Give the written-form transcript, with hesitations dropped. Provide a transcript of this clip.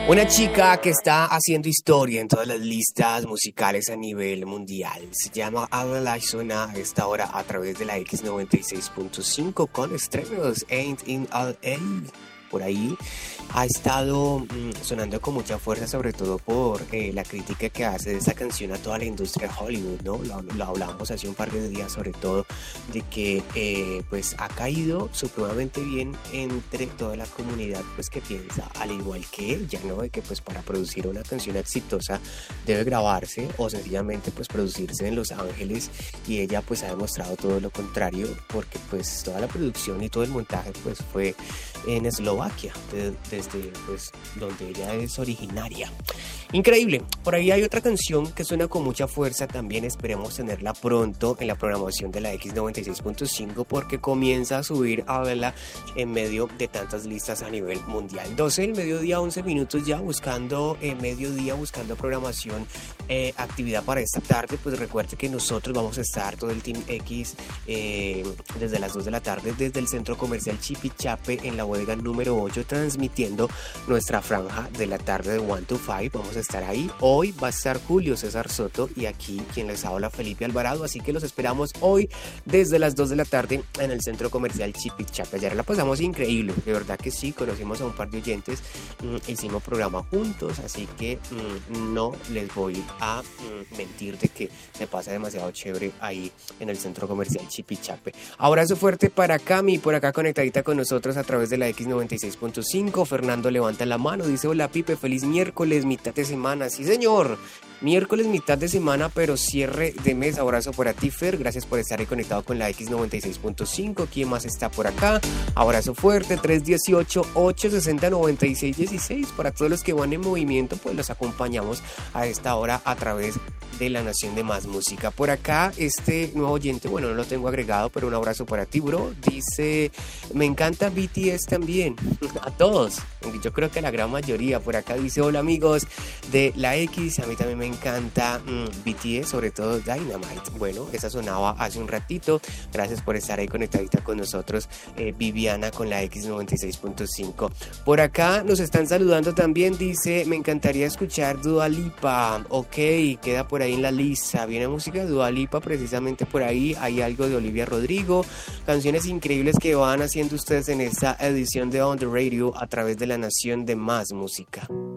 Una chica que está haciendo historia en todas las listas musicales a nivel mundial. Se llama Adele y suena a esta hora a través de la X96.5 con estrenos Ain't in LA. Por ahí ha estado sonando con mucha fuerza, sobre todo por la crítica que hace de esta canción a toda la industria de Hollywood, ¿no? Lo hablábamos hace un par de días, sobre todo, de que pues ha caído supremamente bien entre toda la comunidad pues que piensa al igual que ella, ¿no? De que pues para producir una canción exitosa debe grabarse o sencillamente pues producirse en Los Ángeles, y ella pues ha demostrado todo lo contrario, porque pues toda la producción y todo el montaje pues fue en Eslovaquia, desde pues donde ella es originaria. Increíble. Por ahí hay otra canción que suena con mucha fuerza también, esperemos tenerla pronto en la programación de la X96.5, porque comienza a subir a verla en medio de tantas listas a nivel mundial. 12 del mediodía, 11 minutos ya, buscando mediodía, buscando programación, actividad para esta tarde. Pues recuerde que nosotros vamos a estar, todo el Team X, desde las 2 de la tarde, desde el Centro Comercial Chipichape en la bodega número 8, transmitiendo nuestra franja de la tarde de 1 to 5. Vamos a estar ahí. Hoy va a estar Julio César Soto y aquí quien les habla, Felipe Alvarado, así que los esperamos hoy desde las 2 de la tarde en el Centro Comercial Chipichape. Ayer la pasamos increíble, de verdad que sí, conocimos a un par de oyentes, hicimos programa juntos, así que no les voy a mentir de que se pasa demasiado chévere ahí en el Centro Comercial Chipichape. Abrazo fuerte para Cami, por acá conectadita con nosotros a través de la X96.5. Fernando levanta la mano, dice: hola Pipe, feliz miércoles, mitad de semana. Sí señor, miércoles, mitad de semana, pero cierre de mes. Abrazo para ti, Fer, gracias por estar ahí conectado con la X96.5. ¿Quién más está por acá? Abrazo fuerte, 318-860-9616. Para todos los que van en movimiento, pues los acompañamos a esta hora a través de la Nación de Más Música. Por acá este nuevo oyente, bueno, no lo tengo agregado, pero un abrazo para ti, bro. Dice: me encanta BTS también. A todos, yo creo que la gran mayoría. Por acá dice: hola amigos de la X, a mí también me encanta BTS, sobre todo Dynamite. Bueno, esa sonaba hace un ratito. Gracias por estar ahí conectadita con nosotros, Viviana, con la X96.5. Por acá nos están saludando también, dice: me encantaría escuchar Dua Lipa. Ok, queda por ahí en la lista. Viene música de Dua Lipa, precisamente por ahí hay algo de Olivia Rodrigo, canciones increíbles que van haciendo ustedes en esta edición de On The Radio a través de la Nación de Más Música.